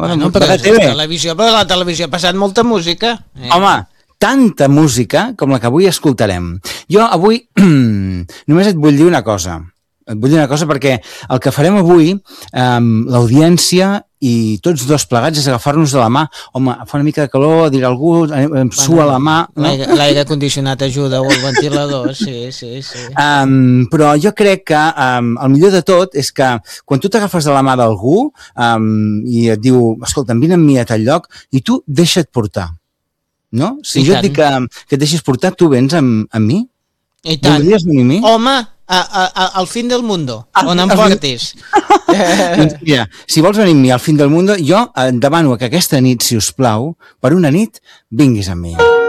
Bueno, però la televisió ha passat molta música. Home, tanta música com la que avui escoltarem. Jo avui només et vull dir una cosa. Et vull dir una cosa perquè el que farem avui, l'audiència i tots dos plegats, és agafar-nos de la mà. Home, fa una mica de calor, dirà algú, em sua la mà. No? L'aire condicionat ajuda, o el ventilador, sí. Però jo crec que el millor de tot és que quan tu t'agafes de la mà d'algú i et diu, escolta, vine amb mi a tal lloc, i tu deixa't portar. No? Si jo et dic que et deixis portar, tu vens amb mi? I tant. Voldries venir amb mi? Home, al fin del mundo, on em portis. Doncs mira, si vols venir amb mi al fin del mundo, jo et demano que aquesta nit, si us plau, per una nit, vinguis amb mi.